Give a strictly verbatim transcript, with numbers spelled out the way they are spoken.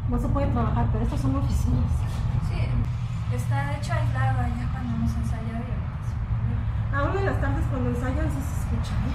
no se puede trabajar, pero estas son oficinas. Sí, está de hecho aislado allá cuando hemos ensayado y ahorita. Aún en las tardes cuando ensayan sí se escucha, ¿eh?